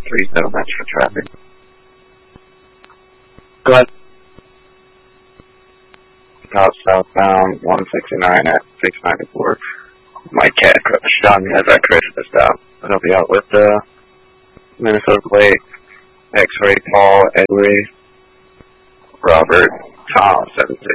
3 settlements for traffic. Go ahead. Southbound 169 at 694. Mike Cat, Sean has that correction to stop. I'll be out with Minnesota plate, X-ray Paul, Edward, Robert, Tom, 76.